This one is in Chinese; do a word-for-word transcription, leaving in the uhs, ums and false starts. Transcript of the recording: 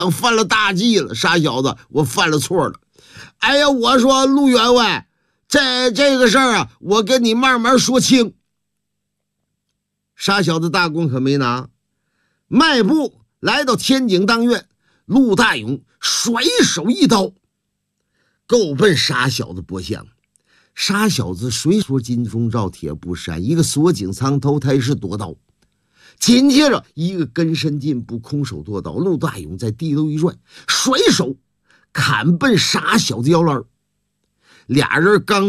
犯了大忌了，傻小子，我犯了错了。哎呀，我说陆员外，这这个事儿啊，我跟你慢慢说清。傻小子大棍可没拿，迈步来到天井当院，陆大勇甩手一刀，够奔傻小子脖项。傻小子虽说金钟罩铁布衫，一个锁颈藏头，他也是夺刀。紧接着一个根深进步，空手夺刀，陆大勇在地头一转，甩手砍奔傻小子腰篮。俩人刚